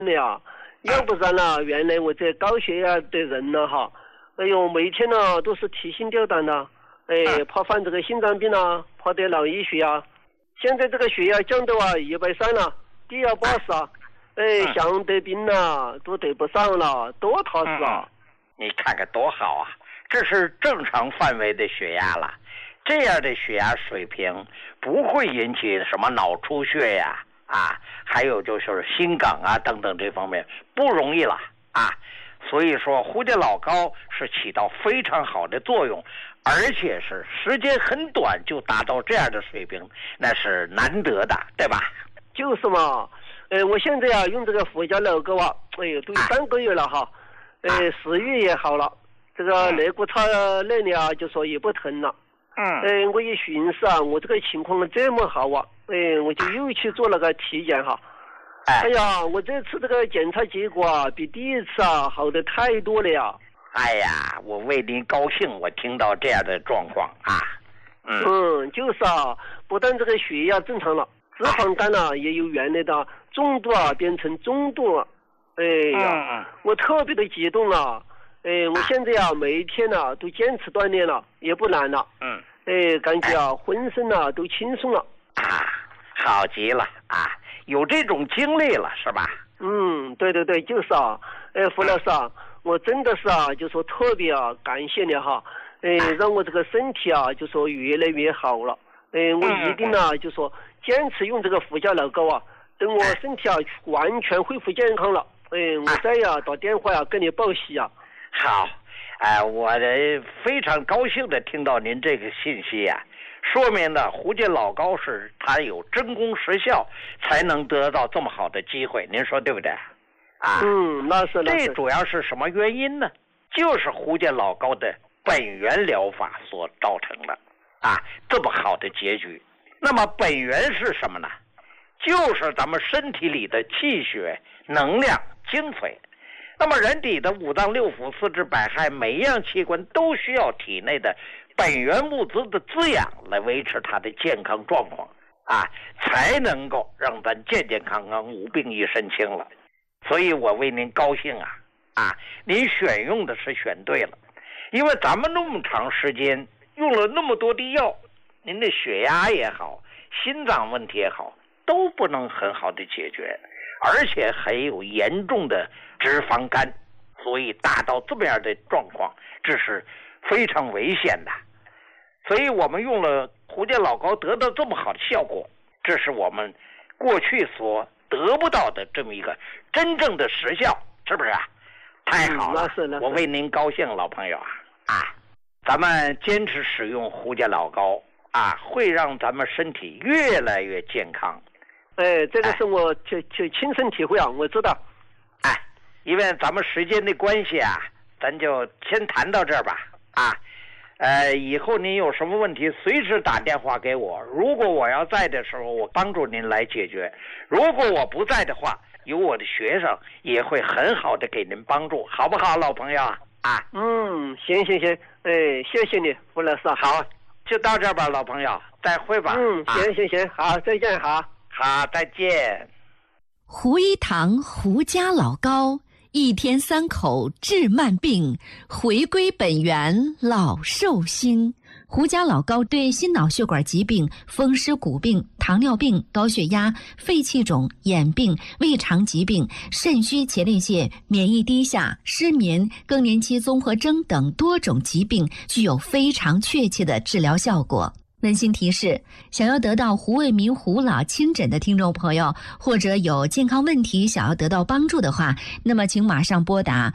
的呀，要不然啦，原来我这高血压的人呢哈，哎呦，每天呢都是提心吊胆的，怕犯这个心脏病啊，怕得脑溢血啊。现在这个血压降到130了，低压80啊，想得病了都得不上了，多踏实啊！ 你看看多好啊，这是正常范围的血压了。这样的血压水平不会引起什么脑出血呀，还有就是心梗啊等等这方面不容易了啊。所以说蝴蝶老膏是起到非常好的作用，而且是时间很短就达到这样的水平，那是难得的，对吧？ 就是嘛，我现在用这个胡椒老膏都有3个月了哈，食欲也好了，这个肋骨叉那里就说也不疼了。我一寻思我这个情况这么好我就又去做了个体检哈。哎呀，我这次这个检查结果比第一次好的太多了呀。 哎呀，我为您高兴，我听到这样的状况啊。 就是不但这个血压正常了，脂肪肝也由原来的重度变成中度了。哎呀，我特别的激动了。我现在每一天都坚持锻炼了，也不懒了。感觉浑身都轻松了。 好极了有这种经历了是吧？ 对，就是胡老师我真的是就说特别感谢你哈，让我这个身体就说越来越好了。我一定就说坚持用这个胡椒老膏等我身体完全恢复健康了，我再打电话跟你报喜好，我非常高兴的听到您这个信息说明呢蝴蝶老膏是它有真功实效，才能得到这么好的机会，您说对不对？ 那是。 这主要是什么原因呢？就是蝴蝶老膏的本源疗法所造成的这么好的结局。那么本源是什么呢？就是咱们身体里的气血、能量、精髓。那么人体的五脏六腑、四肢百骸，每一样器官都需要体内的本源物质的滋养来维持它的健康状况才能够让咱健健康康、无病一身轻了。所以我为您高兴您选用的是选对了，因为咱们那么长时间用了那么多的药，您的血压也好，心脏问题也好，都不能很好的解决，而且还有严重的脂肪肝，所以达到这么样的状况，这是非常危险的。所以我们用了蝴蝶老膏得到这么好的效果，这是我们过去所得不到的这么一个真正的实效，是不是太好了，我为您高兴，老朋友咱们坚持使用蝴蝶老膏会让咱们身体越来越健康。 这个是我就亲身体会我知道。 因为咱们时间的关系咱就先谈到这儿吧以后您有什么问题随时打电话给我，如果我要在的时候我帮助您来解决，如果我不在的话，有我的学生也会很好的给您帮助，好不好，老朋友行，谢谢你，胡老师。 好，就到这儿吧，老朋友，再会吧。 行，好，再见，好， 再见。 胡一堂胡家老膏，1天3口治慢病，回归本源老寿星。胡家老膏对心脑血管疾病、风湿骨病、糖尿病、高血压、肺气肿、眼病、胃肠疾病、肾虚前列腺、免疫低下、失眠、更年期综合征等多种疾病具有非常确切的治疗效果。温馨提示，想要得到胡卫民胡老亲诊的听众朋友，或者有健康问题想要得到帮助的话，那么请马上拨打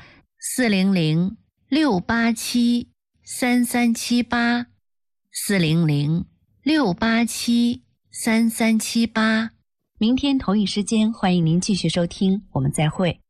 400-687-3378 400-687-3378。明天同一时间，欢迎您继续收听，我们再会。